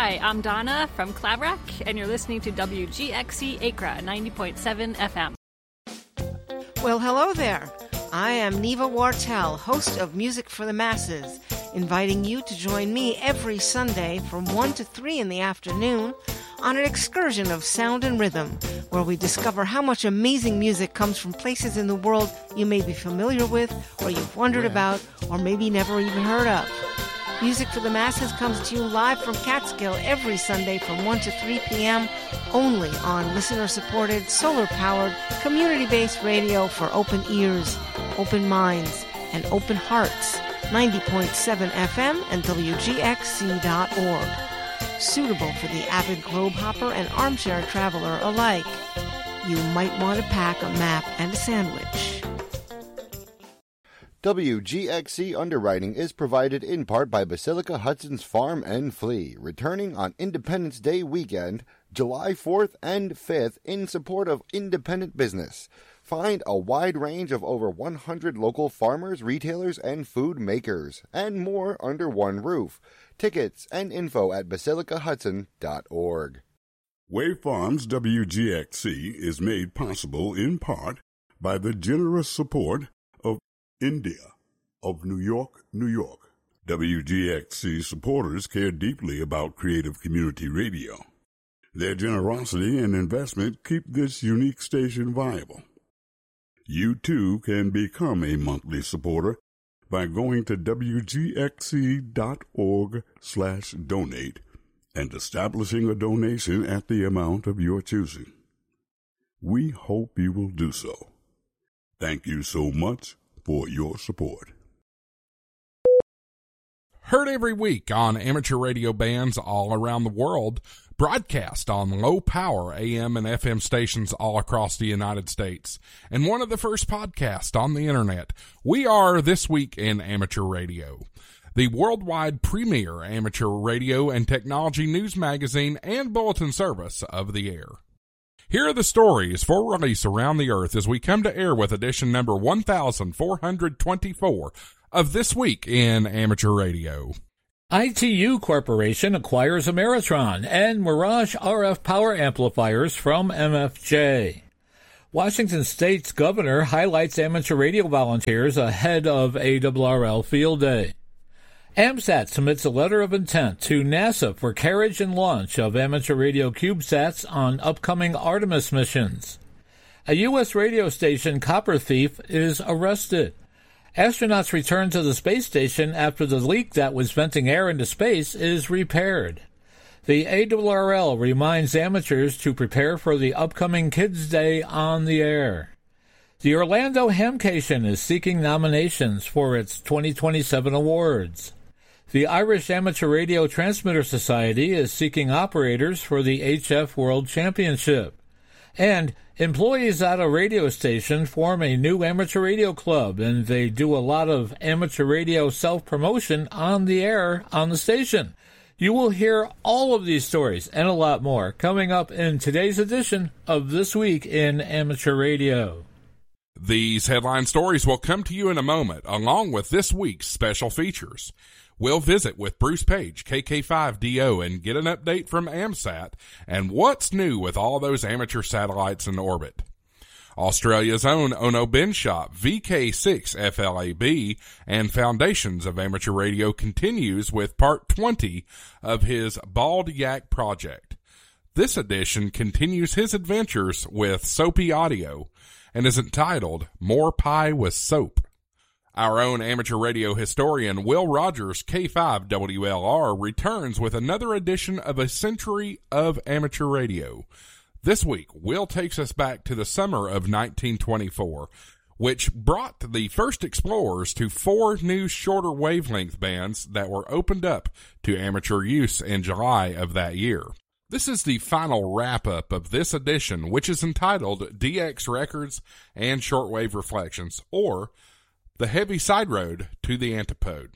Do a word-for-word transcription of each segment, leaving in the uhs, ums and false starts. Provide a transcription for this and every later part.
Hi, I'm Donna from Claverack, and you're listening to W G X C Acra ninety point seven F M. Well, hello there. I am Neva Wartel, host of Music for the Masses, inviting you to join me every Sunday from one to three in the afternoon on an excursion of sound and rhythm, where we discover how much amazing music comes from places in the world you may be familiar with, or you've wondered about, or maybe never even heard of. Music for the Masses comes to you live from Catskill every Sunday from one to three p.m. only on listener-supported, solar-powered, community-based radio for open ears, open minds, and open hearts. ninety point seven F M and W G X C dot org. Suitable for the avid globe hopper and armchair traveler alike. You might want to pack a map and a sandwich. W G X C underwriting is provided in part by Basilica Hudson's Farm and Flea, returning on Independence Day weekend, July fourth and fifth, in support of independent business. Find a wide range of over one hundred local farmers, retailers, and food makers, and more under one roof. Tickets and info at basilica hudson dot org. Wave Farms W G X C is made possible in part by the generous support of India of New York, New York. W G X C supporters care deeply about creative community radio. Their generosity and investment keep this unique station viable. You too can become a monthly supporter by going to W G X C dot org slash donate and establishing a donation at the amount of your choosing. We hope you will do so. Thank you so much for your support. Heard every week on amateur radio bands all around the world, broadcast on low-power A M and F M stations all across the United States, and one of the first podcasts on the Internet. We are This Week in Amateur Radio, the worldwide premier amateur radio and technology news magazine and bulletin service of the air. Here are the stories for release around the earth as we come to air with edition number one thousand four hundred twenty-four of This Week in Amateur Radio. I T U Corporation acquires Ameritron and Mirage R F power amplifiers from M F J. Washington State's governor highlights amateur radio volunteers ahead of A R R L Field Day. AMSAT submits a letter of intent to NASA for carriage and launch of amateur radio CubeSats on upcoming Artemis missions. A U S radio station copper thief is arrested. Astronauts return to the space station after the leak that was venting air into space is repaired. The A R R L reminds amateurs to prepare for the upcoming Kids Day on the air. The Orlando Hamcation is seeking nominations for its twenty twenty-seven awards. The Irish Amateur Radio Transmitter Society is seeking operators for the H F World Championship. And employees at a radio station form a new amateur radio club, and they do a lot of amateur radio self-promotion on the air on the station. You will hear all of these stories and a lot more coming up in today's edition of This Week in Amateur Radio. These headline stories will come to you in a moment, along with this week's special features. We'll visit with Bruce Page, K K five D O, and get an update from AMSAT and what's new with all those amateur satellites in orbit. Australia's own Ono Bin Shop, V K six F L A B, and Foundations of Amateur Radio continues with part twenty of his Bald Yak project. This edition continues his adventures with Soapy Audio and is entitled More Pie with Soap. Our own amateur radio historian Will Rogers, K five W L R, returns with another edition of A Century of Amateur Radio. This week, Will takes us back to the summer of nineteen twenty-four, which brought the first explorers to four new shorter wavelength bands that were opened up to amateur use in July of that year. This is the final wrap-up of this edition, which is entitled D X Records and Shortwave Reflections, or The Heavy Side Road to the Antipode.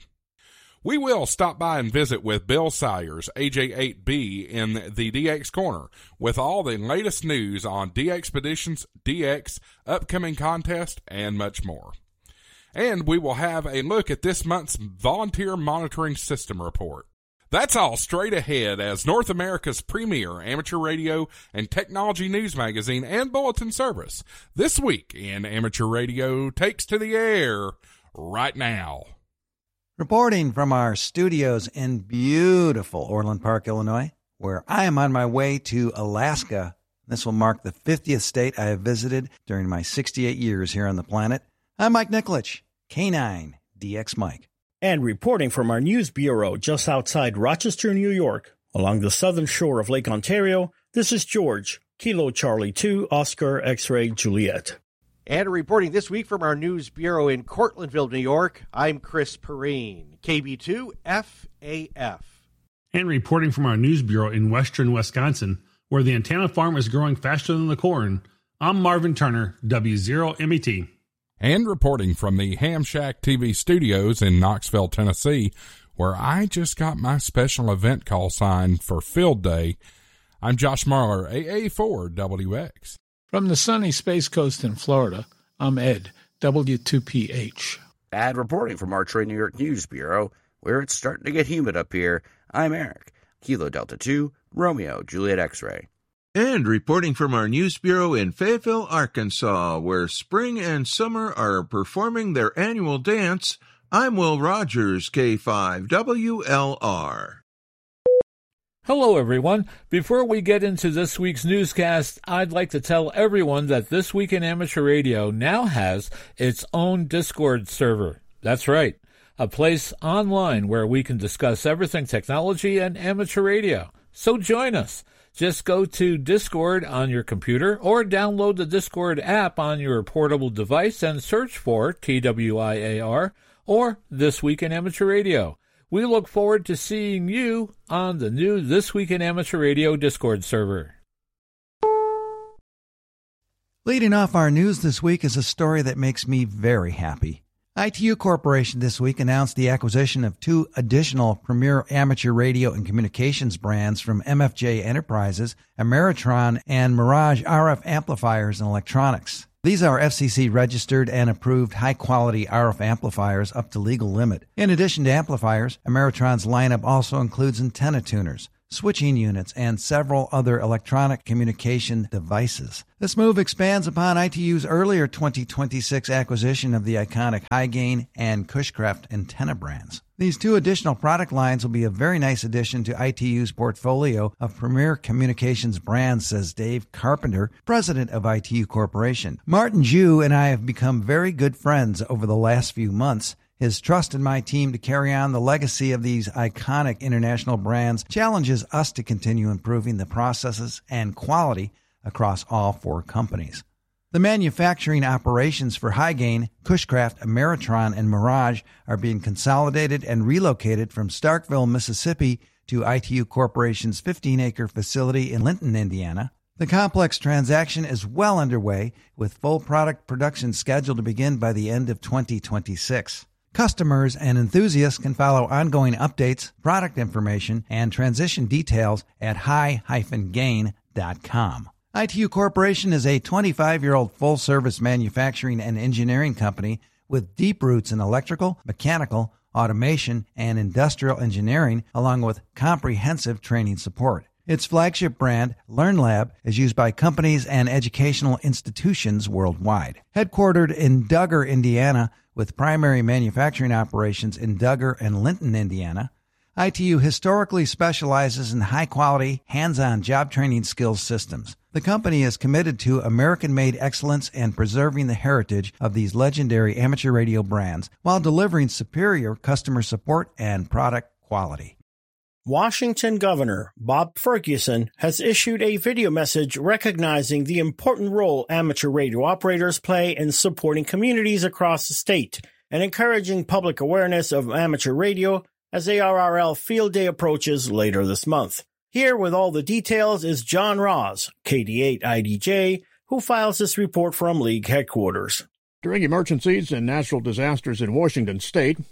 We will stop by and visit with Bill Sayers, A J eight B, in the D X Corner with all the latest news on DXpeditions, D X, upcoming contests, and much more. And we will have a look at this month's Volunteer Monitoring System Report. That's all straight ahead as North America's premier amateur radio and technology news magazine and bulletin service. This week in Amateur Radio takes to the air right now. Reporting from our studios in beautiful Orland Park, Illinois, where I am on my way to Alaska. This will mark the fiftieth state I have visited during my sixty-eight years here on the planet. I'm Mike Nikolic, K nine D X Mike. And reporting from our news bureau just outside Rochester, New York, along the southern shore of Lake Ontario, this is George, Kilo Charlie two, Oscar X-Ray Juliet. And reporting this week from our news bureau in Cortlandville, New York, I'm Chris Perrine, K B two F A F. And reporting from our news bureau in western Wisconsin, where the antenna farm is growing faster than the corn, I'm Marvin Turner, W zero M E T. And reporting from the Ham Shack T V studios in Knoxville, Tennessee, where I just got my special event call sign for Field Day, I'm Josh Marler, A A four W X. From the sunny Space Coast in Florida, I'm Ed, W two P H. And reporting from our Trade New York News Bureau, where it's starting to get humid up here, I'm Eric, Kilo Delta two, Romeo, Juliet X-Ray. And reporting from our news bureau in Fayetteville, Arkansas, where spring and summer are performing their annual dance, I'm Will Rogers, K five W L R. Hello, everyone. Before we get into this week's newscast, I'd like to tell everyone that This Week in Amateur Radio now has its own Discord server. That's right, a place online where we can discuss everything technology and amateur radio. So join us. Just go to Discord on your computer or download the Discord app on your portable device and search for T W I A R or This Week in Amateur Radio. We look forward to seeing you on the new This Week in Amateur Radio Discord server. Leading off our news this week is a story that makes me very happy. I T U Corporation this week announced the acquisition of two additional premier amateur radio and communications brands from M F J Enterprises, Ameritron and Mirage R F amplifiers and electronics. These are F C C-registered and approved high-quality R F amplifiers up to legal limit. In addition to amplifiers, Ameritron's lineup also includes antenna tuners, switching units, and several other electronic communication devices. This move expands upon I T U's earlier twenty twenty-six acquisition of the iconic Hi-Gain and Cushcraft antenna brands. These two additional product lines will be a very nice addition to I T U's portfolio of premier communications brands, says Dave Carpenter, president of I T U Corporation. Martin Jew and I have become very good friends over the last few months. His trust in my team to carry on the legacy of these iconic international brands challenges us to continue improving the processes and quality across all four companies. The manufacturing operations for Hi-Gain, Cushcraft, Ameritron, and Mirage are being consolidated and relocated from Starkville, Mississippi to I T U Corporation's fifteen-acre facility in Linton, Indiana. The complex transaction is well underway, with full product production scheduled to begin by the end of twenty twenty-six. Customers and enthusiasts can follow ongoing updates, product information, and transition details at hi dash gain dot com. I T U Corporation is a twenty-five-year-old full-service manufacturing and engineering company with deep roots in electrical, mechanical, automation, and industrial engineering, along with comprehensive training support. Its flagship brand, LearnLab, is used by companies and educational institutions worldwide. Headquartered in Dugger, Indiana, with primary manufacturing operations in Dugger and Linton, Indiana, I T U historically specializes in high-quality, hands-on job training skills systems. The company is committed to American-made excellence and preserving the heritage of these legendary amateur radio brands while delivering superior customer support and product quality. Washington Governor Bob Ferguson has issued a video message recognizing the important role amateur radio operators play in supporting communities across the state and encouraging public awareness of amateur radio as A R R L Field Day approaches later this month. Here with all the details is John Ross, K D eight I D J, who files this report from League headquarters. During emergencies and natural disasters in Washington state,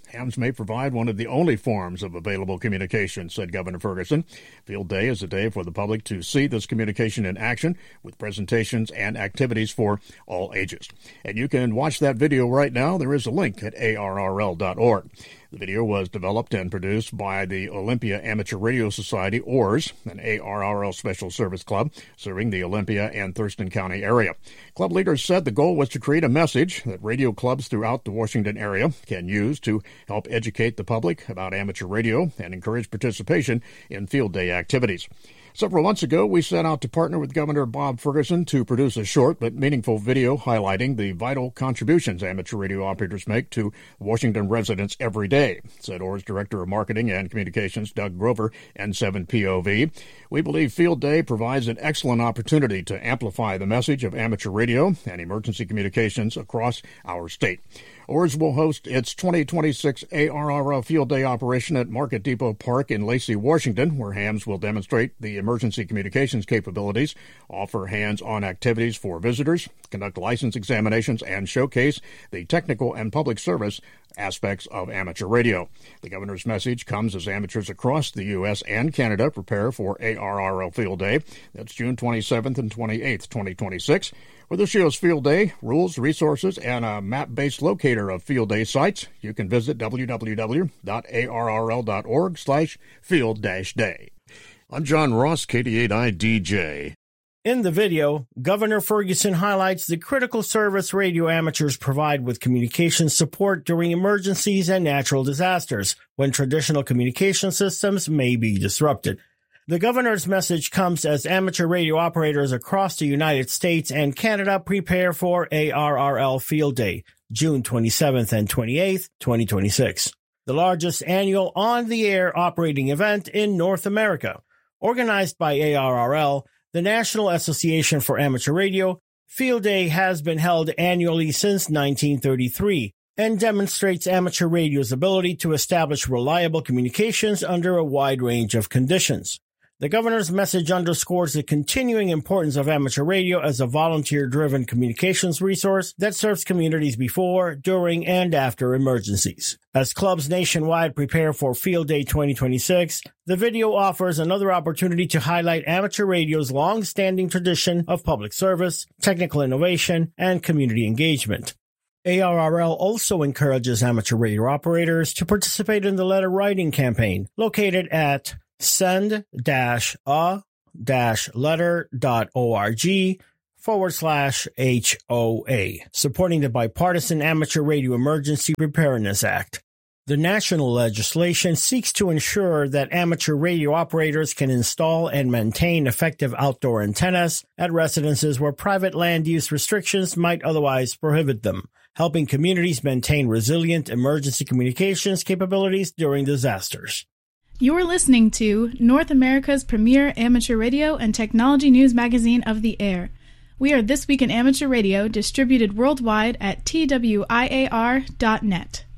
Hams may provide one of the only forms of available communication, said Governor Ferguson. Field Day is a day for the public to see this communication in action with presentations and activities for all ages. And you can watch that video right now. There is a link at A R R L dot org. The video was developed and produced by the Olympia Amateur Radio Society, O R S, an A R R L special service club serving the Olympia and Thurston County area. Club leaders said the goal was to create a message that radio clubs throughout the Washington area can use to help educate the public about amateur radio and encourage participation in field day activities. Several months ago, we set out to partner with Governor Bob Ferguson to produce a short but meaningful video highlighting the vital contributions amateur radio operators make to Washington residents every day, said O R S Director of Marketing and Communications Doug Grover, N seven P O V. We believe Field Day provides an excellent opportunity to amplify the message of amateur radio and emergency communications across our state. O R S will host its twenty twenty-six A R R L Field Day operation at Market Depot Park in Lacey, Washington, where Hams will demonstrate the emergency communications capabilities, offer hands-on activities for visitors, conduct license examinations, and showcase the technical and public service aspects of amateur radio. The governor's message comes as amateurs across the U S and Canada prepare for A R R L Field Day. That's June twenty-seventh and twenty-eighth, twenty twenty-six. For this year's Field Day, rules, resources, and a map-based locator of Field Day sites, you can visit w w w dot A R R L dot org slash field dash day. I'm John Ross, K D eight I D J. In the video, Governor Ferguson highlights the critical service radio amateurs provide with communication support during emergencies and natural disasters, when traditional communication systems may be disrupted. The governor's message comes as amateur radio operators across the United States and Canada prepare for A R R L Field Day, June twenty-seventh and twenty-eighth, twenty twenty-six, the largest annual on-the-air operating event in North America. Organized by A R R L, the National Association for Amateur Radio, Field Day has been held annually since nineteen thirty-three and demonstrates amateur radio's ability to establish reliable communications under a wide range of conditions. The governor's message underscores the continuing importance of amateur radio as a volunteer-driven communications resource that serves communities before, during, and after emergencies. As clubs nationwide prepare for Field Day twenty twenty-six, the video offers another opportunity to highlight amateur radio's long-standing tradition of public service, technical innovation, and community engagement. A R R L also encourages amateur radio operators to participate in the letter writing campaign, located at send dash a dash letter dot org forward slash H O A, supporting the Bipartisan Amateur Radio Emergency Preparedness Act. The national legislation seeks to ensure that amateur radio operators can install and maintain effective outdoor antennas at residences where private land use restrictions might otherwise prohibit them, helping communities maintain resilient emergency communications capabilities during disasters. You're listening to North America's premier amateur radio and technology news magazine of the air. We are This Week in Amateur Radio, distributed worldwide at T W I A R dot net.